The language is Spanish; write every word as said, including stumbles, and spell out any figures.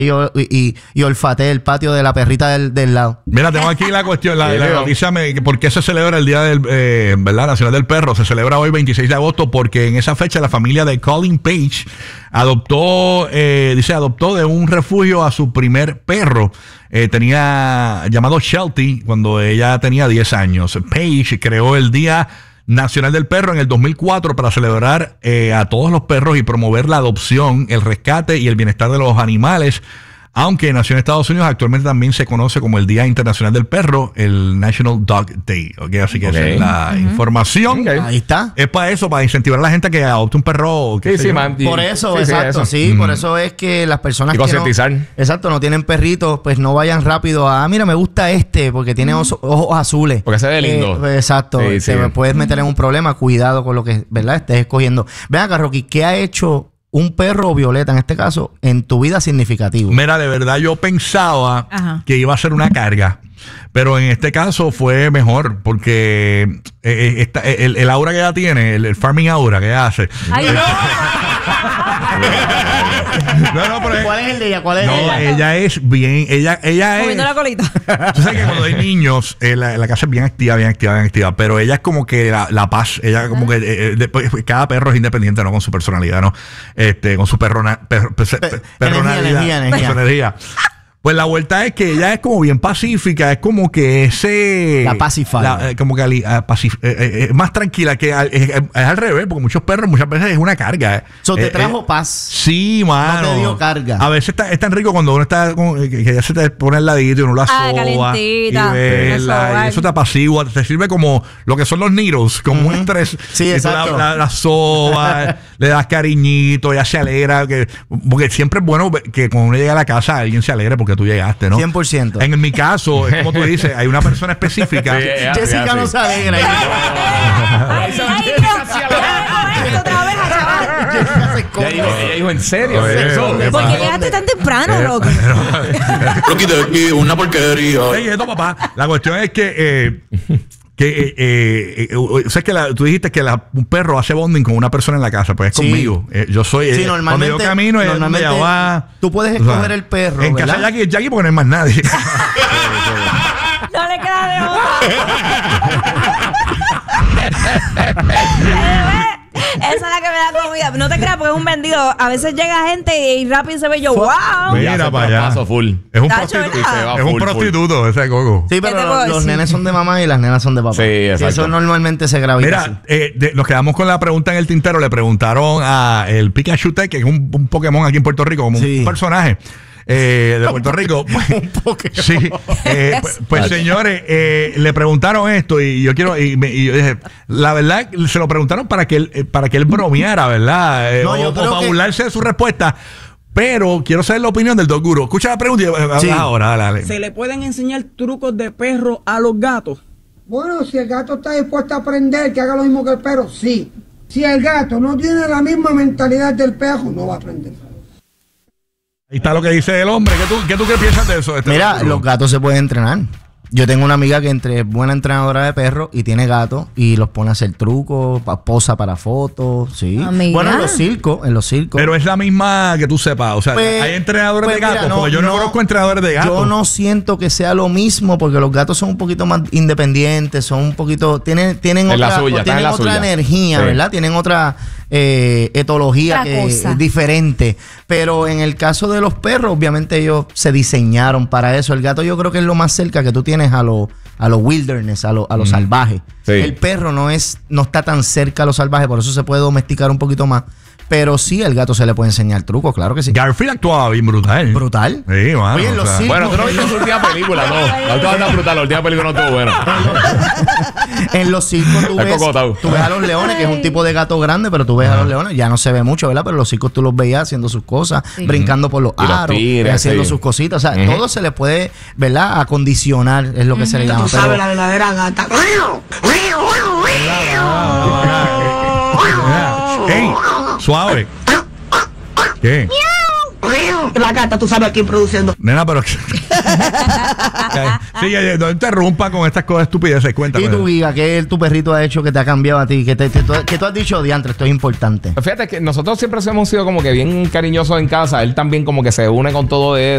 y, y, y olfatee el patio de la perrita del, del lado. Mira, tengo aquí la cuestión, la, la noticia, me, ¿por qué se celebra el Día del, eh, ¿verdad? Nacional del Perro? Se celebra hoy veintiséis de agosto porque en esa fecha la familia de Colin Page adoptó, eh, dice, adoptó de un refugio a su primer perro. Eh, tenía llamado Sheltie cuando ella tenía diez años. Page creó el Día Nacional del Perro en el dos mil cuatro para celebrar eh, a todos los perros y promover la adopción, el rescate y el bienestar de los animales. Aunque nació en Estados Unidos, actualmente también se conoce como el Día Internacional del Perro, el National Dog Day. Okay, así que okay. Esa es la uh-huh. información. Okay. Ahí está. Es para eso, para incentivar a la gente a que adopte un perro. Sí, sí, man, por eso, sí, exacto. Sí, eso. sí mm. por eso es que las personas y que no, exacto, no tienen perritos, pues no vayan rápido a, ah, mira, me gusta este porque tiene ojos, ojos azules. Porque se ve lindo. Eh, pues, exacto. Sí, te sí. puedes meter en un problema. Cuidado con lo que, ¿verdad? Estés escogiendo. Ven acá, Rocky, ¿qué ha hecho un perro o Violeta, en este caso, en tu vida significativo? Mira, de verdad yo pensaba Ajá. que iba a ser una carga, pero en este caso fue mejor porque eh, esta, el, el aura que ella tiene, el, el farming aura que ella hace. ¡Ay, no! no, no, pero ¿cuál es el de ella? ¿Cuál es no, ella? ella es bien, ella, ella es. Moviendo la colita. Tú sabes que cuando hay niños, eh, la, la casa es bien activa, bien activa, bien activa, pero ella es como que la, la paz, ella como que eh, después, cada perro es independiente, ¿no? Con su personalidad, ¿no? Este, con su perrona, per, per, per, perronalidad, energía, energía, su energía. Pues la vuelta es que ella es como bien pacífica, es como que ese... La pacifier. Como que uh, pacif eh, eh, es más tranquila, que al, es, es al revés, porque muchos perros muchas veces es una carga. Eh. So, te eh, trajo eh, paz. Sí, mano. No te dio carga. A veces está, es tan rico cuando uno está, con, que, que ya se te pone al ladito y uno la ah, soba. Y, verla, y eso te apacigua, te sirve como lo que son los needles, como uh-huh. un estrés. Sí, exacto. La, la, la soba, le das cariñito, ella se alegra. Que, porque siempre es bueno que cuando uno llega a la casa alguien se alegre porque tú llegaste, ¿no? cien por ciento. En mi caso, es como tú dices, hay una persona específica. Sí, ella, Jessica ella, no sí. se alegra. Ella dijo, ¿en serio? ¿Por qué llegaste tan temprano, Rocky? Rocky, de aquí, una porquería. Oye, esto, papá. La cuestión es que... Eh, que eh, eh, eh, o sea, que la, tú dijiste que la, un perro hace bonding con una persona en la casa, pues es sí. conmigo. Eh, yo soy sí, eh, normalmente, cuando yo camino normalmente ella va. Tú puedes escoger o sea, el perro, en ¿verdad? casa Jackie, Jackie porque no hay más nadie. No le queda de otra. Esa es la que me da comida. No te creas porque es un vendido. A veces llega gente y rápido se ve yo, wow. Mira para allá. Paso full. Es un prostituto. Es un prostituto ese coco. Sí, pero los, los nenes son de mamá y las nenas son de papá. Sí, exacto. Eso normalmente se gravita. Mira, eh, de, nos quedamos con la pregunta en el tintero. Le preguntaron a el Pikachu Tech, que es un, un Pokémon aquí en Puerto Rico, como sí. un personaje. Eh, de Puerto Rico. Un Pokémon. Sí. Eh, pues, pues señores, eh, le preguntaron esto y yo quiero y, me, y yo dije, la verdad se lo preguntaron para que él para que él bromeara, ¿verdad? Eh, no, o, o para que... burlarse de su respuesta. Pero quiero saber la opinión del Dog Guru. Escucha la pregunta y sí. ahora, dale, dale. ¿Se le pueden enseñar trucos de perro a los gatos? Bueno, si el gato está dispuesto a aprender que haga lo mismo que el perro, sí. Si el gato no tiene la misma mentalidad del perro, no va a aprender. Ahí está lo que dice el hombre. ¿Qué tú, qué tú qué piensas de eso? Este Mira, perro? Los gatos se pueden entrenar. Yo tengo una amiga que entre es buena entrenadora de perros y tiene gatos y los pone a hacer trucos, posa para fotos, sí. Amiga. Bueno, en los circos, en los circos. Pero es la misma que tú sepas, o sea, pues, hay entrenadores pues, de gatos, mira, no, porque yo no, no conozco entrenadores de gatos. Yo no siento que sea lo mismo porque los gatos son un poquito más independientes, son un poquito, tienen, tienen otra, suya, tienen otra suya. energía, sí. ¿verdad? Tienen otra eh, etología que es diferente. Pero en el caso de los perros, obviamente ellos se diseñaron para eso. El gato yo creo que es lo más cerca que tú tienes a lo, a lo wilderness, a lo, a lo mm. salvaje. Sí. El perro no es, no está tan cerca a lo salvaje, por eso se puede domesticar un poquito más. Pero sí, al gato se le puede enseñar trucos, claro que sí. Garfield actuaba bien brutal. ¿Brutal? Sí, bueno. Oye, en los o sea. circos, bueno, tú no viste su última película, no. La última está brutal, la última película no estuvo buena. En los circos tú ves, tú ves a los leones, que es un tipo de gato grande, pero tú ves uh-huh. a los leones, ya no se ve mucho, ¿verdad? Pero en los circos tú los veías haciendo sus cosas, sí. brincando por los aros, los tigres, haciendo sí. sus cositas. O sea, uh-huh. todo se le puede, ¿verdad? Acondicionar, es lo que uh-huh. se le llama. Tú pero... sabes la verdadera gata. ¡Ey! Suave. ¿Qué? La gata, tú sabes a quién produciendo. Nena, pero... sí, no interrumpa con estas cosas estupideces. Cuéntame. Y tu Giga, ¿qué tu perrito ha hecho que te ha cambiado a ti? Que, te, te, que tú has dicho, diantre, esto es importante. Fíjate que nosotros siempre hemos sido como que bien cariñosos en casa. Él también como que se une con todo eso.